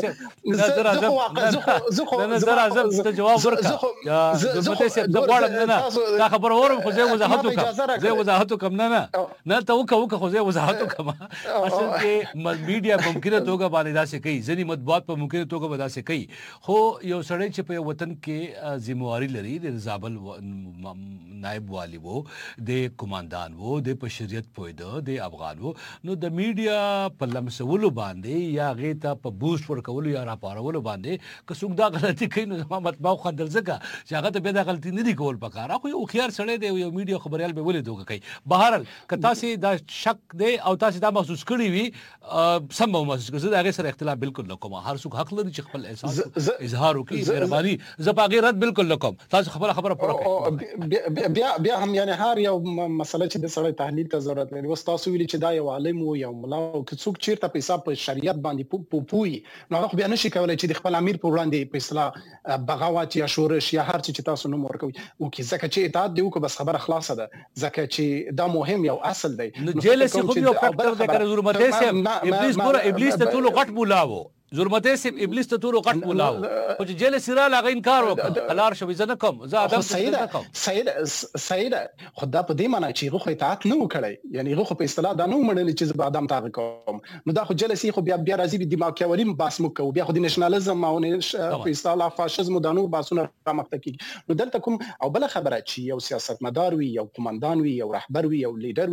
زه جواب ورکړم یا زه غواړم نه دا خبر اورم خو زه وضاحت وکم نه ته وکه خو زه وضاحت وکم اصل کې میډیا ممکنه توګه باندې داسې کوي ځینې مطبوعات په ممکنه توګه باندې داسې کوي خو یو سړی چې په وطن کې ذمہواری لري د زابل نائب والی وو د کمانډان وو د بشریت پویده د افغان وو نو د میډیا په لمسولو باندې یا غیتا په بوست ورکولو یا راپارولو باندې که څوک دا غلطي کوي نو ما مطبوع خندل ځکه چې هغه ته به دا غلطي نه دی کول پکاره خو یو خيار سړی دی یو میډیا خبريال به ولې دوه کوي بهرحال که تاسو دا شک دی او تاسو دا محسوس کړی وي سم محسوس کړئ دا غیر سره اختلاف بالکل نه کوم هر څوک حق لري چې خپل احساس اظهار وکړي مهرباني زه په غیرت بالکل نه کوم تاسو خبره پوره کړئ بیا هم یعنی هر یو مسله چې د سړی تحلیل ته ضرورت لري وستاسو ویلي چې دا یو عالم او یو ملا او څوک چیرته په حساب په شریعت باندې پوي نو هغه بیا نشي کولای چې د خپل امیر په وړاندې په اصطلاح بغاوت یا شورش یا هر څه چې تاسو نوم ورکوي او کې ځکه چې اطاعت دی او بس خبره خلاصه ده ځکه چې دا مهم یو اصل دی نو جیل سي خو یو فاکټر دی کړه ضرورت سي ابلیس ته ټول غټ بولاو ظلمته سي ابلیس ته تور غټ بولاو او چې جیل سیرا لاغ انکار وکړ الار شوي زنه کوم زه ادم څه کوم سید خدا په دې معنی چې غوخه اطاعت نه وکړي یعنی غوخه په اصطلاح دا نه ومنل چې به ادم تاغ کوم نو دا خو جیل سي خو بیا راځي د دماغیاوري باس مو کو بیا خو د نېشنالیزم او په اصطلاح فاشیزم د نور باسونه رامخته کیږي نو دلته کوم او بل خبره چې یو سیاستمدار وي یو قومندان وي یو رهبر وي یو لیډر وي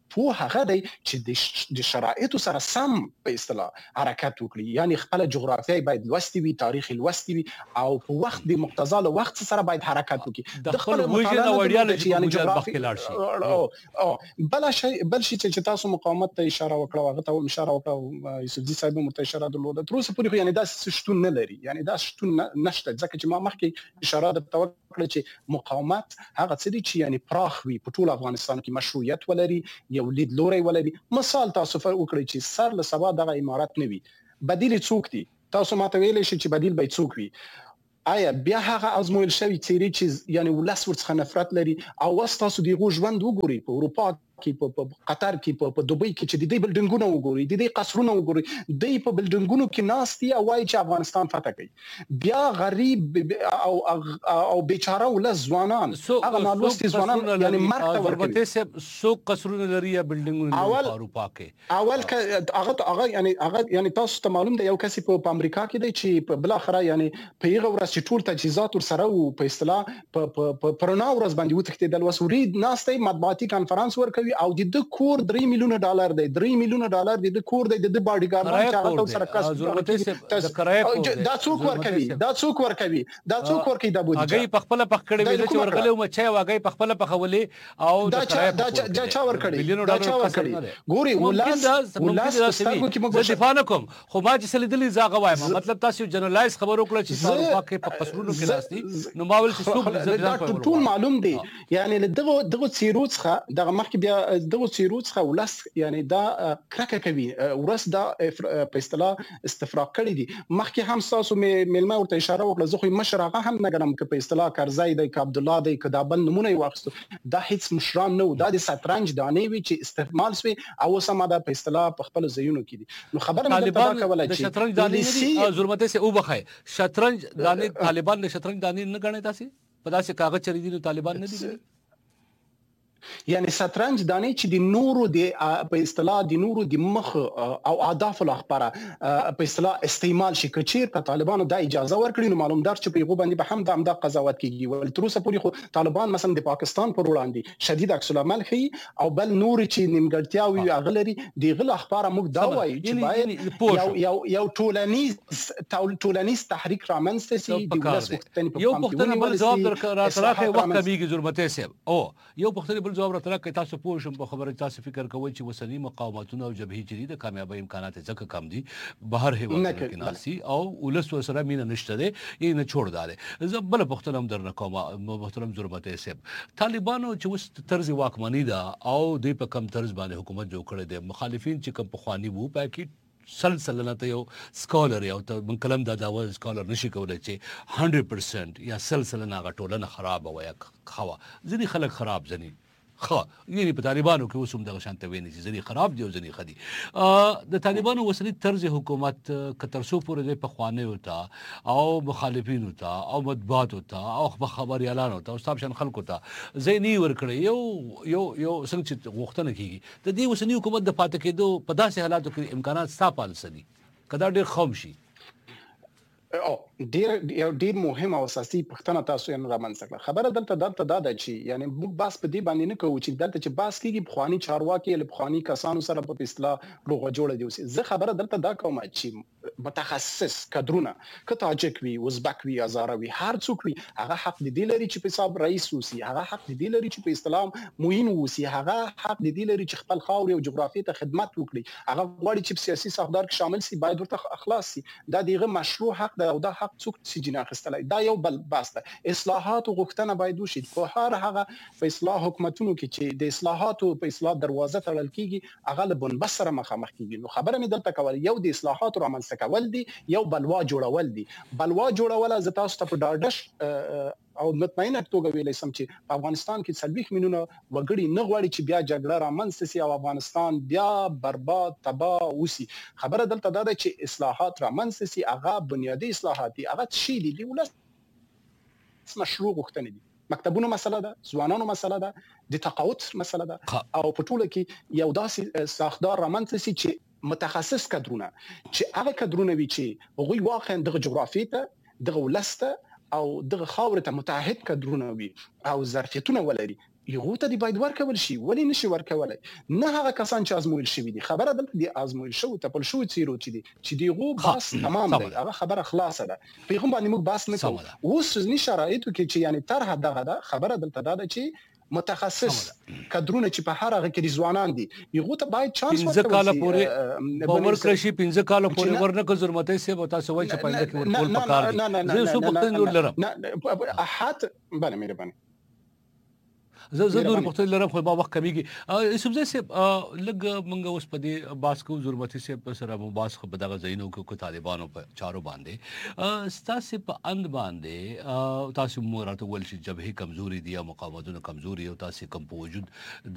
په هغه دی چې د شرایطو سره سم په اصطلاح حرکت وکړي، یعنی خپل جغرافیای باید لوستي وي، تاریخ لوستي وي او په وخت د مقتضا له وخت سره باید حرکت وکړي. د خپل ویژن او اړیاله یعنی جغرافي لاړ شي. بل شي چې تاسو مقاومت ته اشاره وکړه، هغه ته اشاره وکړه، یوسفزي صاحب هم ته اشاره درلوده. تر اوسه پورې یعنی دا شتون نه لري، یعنی دا شتون نشته، ځکه چې ما مخکې اشاره درته وکړه چې مقاومت هغه څه دي چې یعنی پراخ وي، په ټول افغانستان کې مشروعیت ولري، یو لید لوري ولري. مثال تاسو وکړئ چې سر له سبا دغه امارات نه وي، بدیل څوک دي؟ تاسو ماته ویلی شئ چې بدیل به څوک وي. آیا بیا هغه ازمویل شوی څیرې چې یعنی ولس ورڅخه نفرت لري او واس تاسو دغه ژوند وګورئ په اروپا کې، په قطر کې، په دوبۍ کې چې د دې بلډینګونو وګورئ، د دې قصرونه وګورئ، د په بلډینګونو کې ناستي او وايي چې افغانستان فتح کوي. بیا غریب او بیچاره ولس ځوانان هغه نالوستي ځوانان یعنی مرګ ته ورکوي. سو قصرونه لري یا بلډینګونه په اروپا کې اول هغه یعنی تاسو ته معلوم دی یو کس په امریکا کې دی چې بل اخره یعنی په هغه ورځ چې ټول تجهیزات ورسره او په اصطلاح په پرنا ورځ باندې وتښتېدل، وسوري ناستي مطبوعاتي کانفرنس ورکوي او د کور $3 ملیون دی، $3 ملیون دی د کور دی د باډي ګارډ چې هغه سره کس دا څوک ورکوي، دا څوک ورکوي د بودیجه هغه په خپل پخ کړي ویل چې ورغله او مچي واغې په خپل پخولې او دا چا ورکړي، دا چا ورکړي. ګوري ولس ستاسو کې موږ دفاع نکوم، خو ما چې سلیدلې زاغه وایم، مطلب تاسو جنرالایز خبر وکړه چې په اروپا کې په قصرونو کې ناستي، نو ماول چې څوک ټول معلوم دي. یعنی دغه څیرو څخه دغه مخکې بیا دغه څیرو څخه ولس یعنی دا کرکه کوي، ورس دا په اصطلاح استفراق کړی دي. مخکې هم تاسو ملما ورته اشاره وکړه، زه خو مشر هغه هم نه ګڼم چې په اصطلاح کرزی دی، ک عبد الله دی، ک دابل نمونه واخستو، دا هیڅ مشران نه و، دا د شطرنج دانې وی چې استعمال شوی او سم دا په اصطلاح په خپل ځایونو کې دي. نو خبره مې دا کوله چې شطرنج دانې ظلمته سه او بخای شطرنج دانې طالبان نه شطرنج دانې نه غني تاسو په داسې کاغذ چری دي، نو طالبان نه دي. یعنی شطرنج دانې چې د نورو د په اصطلاح د نورو د مخ او اهداف لپاره په اصطلاح استعمال شي، کچیر په طالبانو د اجازه ورکړي نو معلومدار چې په یو باندې به هم د قضاوت کیږي. ول تر اوسه پورې خو طالبان مثلا د پاکستان پر وړاندې شدید عکس العمل خي او بل نور چې نیمګړتیاوي اغلري دغه اخبار موږ دا وایي چې باید یو ټولنیز تحریک رامنځته شي. د ولس یو پښتنه بل جواب راځي وخت کمیږي ظلمته سه او یو پښتنه جواب راته کوي. تاسو پوه شم په خبره، تاسو فکر کوئ چې وسنی مقاومتونه او جبهې چې د کامیابی امکانات ځکه کم دي بهر هیوادونو کې ناسي او ولس سره مینه نشته دي، یې نه چھوڑ داله. زه بل پښتنه هم درنه کوم محترم ظلمته سه، طالبانو چې وس طرز واکمنی دا او د په کم طرز باندې حکومت جوړ کړي دي، مخالفین چې کم په خواني وو پاکي سلسله ته یو سکالر یو ته من کلم دا داوا سکالر نشي کولای چې 100% یا سلسله نه غټولنه خراب وای خوا ځنی خلک خراب ځنی خو یعنی په طالبانو کې اوسم دغه شانته ویني چې ځنی خراب دی او ځنی خدي. د طالبانو وسنی طرز حکومت کترسو پورې په خوانه وتا او مخالفین وتا او مطبوعات وتا او خبري اعلان وتا او صاحب شان خلکو ته زینی ور کړی یو څنګه چې غوښتنه کیږي د دې وسنی حکومت د پاتې کېدو په داسې حالاتو کې امکانات صاحب سدي کدا ډېر خوم شي. ډیر مهم او اساسي پښتنه تاسو یې رامنځته کړه. خبره دلته دا ده چې یعنی موږ باس په دې باندې نه کوو چې دلته چې باس کېږي بخوانی چارواکي له بخوانی کسانو سره په اصطلاح لوغه جوړه دی. زه خبره دلته دا کوم چې متخصص کډرونه که تاجک وي، ازبک وي، هزاره وي، هر څوک وي، هغه حق دی لري چې په حساب رئیس وسی، هغه حق دی لري چې په اصطلاح موین وسی، هغه حق دی لري چې خپل خاور او جغرافیه ته خدمت وکړي، هغه غواړي چې سیاسي ساختار کې شامل شي، باید ورته اخلاص شي. دا دغه مشروع حق دی او دا حق څوک سجن اخستلای. دا یو بل بحث ده. اصلاحات غوښتنه باید وشي په هر هغه په اصلاح حکومتونو کې چې د اصلاحاتو په اصلاح دروازه تړل کیږي هغه له بنبست سره مخامخ کیږي. نو خبره مې دلته کول یو د اصلاحاتو رامنځته کول دي، یو بلوا جوړول دي. بلوا جوړول ز تاسو ته په ډاډش او مطمئنه توګه ویلې سم چې په افغانستان کې 40 میلیونه وګړي نه غواړي چې بیا جګړه رامنځته شي او افغانستان بیا برباد تباہ وسی. خبره دلته دا ده چې اصلاحات رامنځته شي، هغه بنیادی اصلاحات دي، هغه شي دي ولس مشروع غوښتنې دي. مکتبونو مسله ده، ځوانانو مسله ده، د تقاعد مسله ده او په ټوله کې یو داسې ساختار رامنځته شي چې متخصص کډرونه چې هغه کډرونه وي چې هغوی واقعا د جغرافیې ته د ولسته او دغه خاور ته متعهد کډرونه وي او ظرفیتونه ولري. یغو ته دی باید ورکول شي ولې نشي ورکولای نه هغه کسان چې ازمویل شوي دي خبره دلته دی ازمویل شو تپل شو چیرو چې دي چې دیغو بس تمام دی هغه خبره خلاصه ده پیغام باندې موږ بس نه کوو اوس ځنی شرایطو کې چې یعنی طرح دغه ده خبره دلته ده چې متخصص کډرونه چې په هر هغه کې ځوانان دي یغو ته باید چانس ورکړي 15 کال پورې باور کړی 15 کال پورې ورنکه ضرورت سه وتا سوي چې پاینده کې ورکول پکار دي زه سو پختن نور لرم نه احات بله مهرباني زه نور پختن لرم خو ما وخت کمیږي یوسف زه سه لګ منګه اوس په دې باس کو ضرورت سه سره مباس خو بدغه زینو کو طالبانو په چارو باندې ستاسو په اند باندې تاسو مو راته ول شي جبهه کمزوري دي یا مقاومتونه کمزوري او تاسو کم په وجود